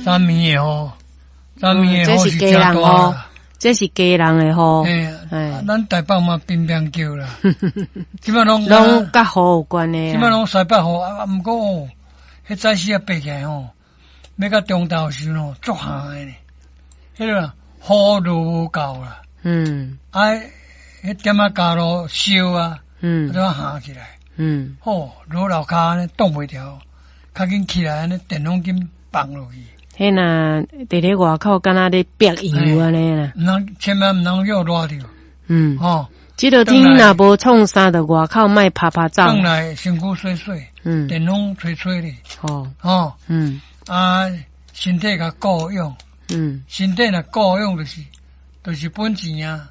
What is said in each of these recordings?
昨暝的吼，昨暝的这吼是家人吼，这是家人的吼。 咱台北嘛乒乓球啦，即摆拢甲雨有关的。 即摆拢西北雨啊，毋过哦，迄早时啊爬起来吼，要到中昼时吼，足寒的呢。迄个雨落无够啦。迄点啊加落烧啊，都要寒起来。落楼骹呢冻袂牢，较紧起来呢电拢紧放落去。 迄若伫咧外口，敢若咧逼油安尼啦。 千万毋通叫热着。 即落天若无创啥，着外口莫拍拍走。 转来身躯洗洗，电拢吹吹咧。身体甲顾用。身体若顾用就是本钱啊。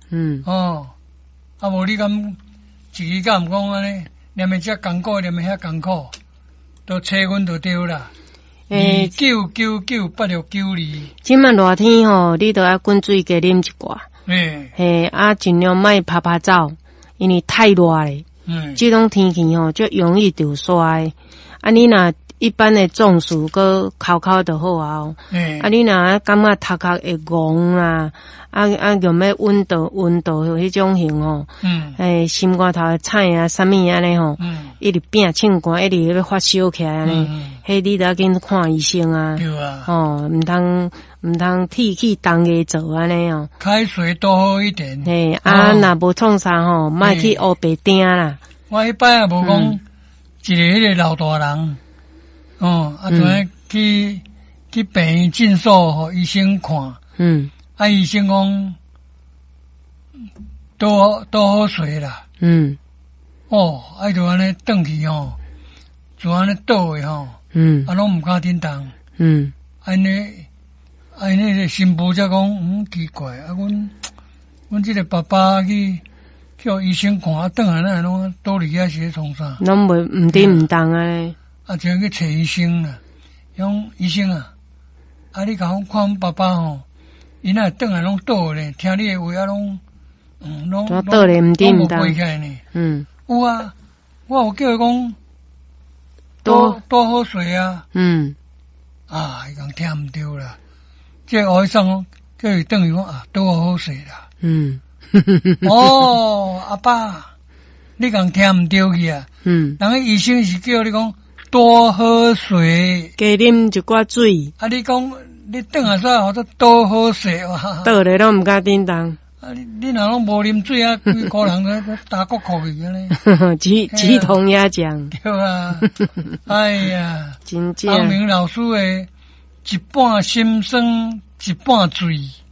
无你敢一个敢讲安尼，念诶遮艰苦，念诶遐艰苦，都找阮就对啦。29998692。 即满热天吼，你都要滚水加啉一寡。尽量莫拍拍走，因为太热咧。即种天气吼，就容易着衰。你若一般的中暑搁口就好啊。你若感觉头壳会戆啦，用要温度迄种型吼。心肝头会菜啊，啥物安尼吼。一直变唱歌，一直要发烧起来安尼。迄你得紧看医生啊。 对啊。 毋通天气冻个做安尼哦。 开水多喝一点。 若无创啥吼，莫去乌白丁啦。 我迄摆也无讲一个迄个老大人。就去病院诊所，互医生看。医生讲多好水啦。就安尼转去吼，就安尼倒诶吼。拢毋敢叮当。安尼个新妇才讲，奇怪啊！阮即个爸爸去叫医生看，转来咱拢倒伫遐是咧创啥？ 拢毋叮毋当啊！ 就去找医生啦，讲医生啊，你甲我看阮爸爸吼，因若转来拢倒咧，听你诶话啊，拢倒咧毋叮毋当。 有啊，我有叫伊讲多好水啊。伊讲听毋对啦，即个学生叫伊转去讲多好水啦。阿爸，你讲听毋对去啊？人个医生是叫你讲。多喝水， 加啉一寡水。 你讲你转来煞，或者多喝水哇？ 倒咧拢毋敢叮当。 你若拢无啉水啊，规个人都打国哭去安尼。 鸡同鸭讲。 对啊。哎呀， 真正。 方明老师诶，一半心酸，一半醉。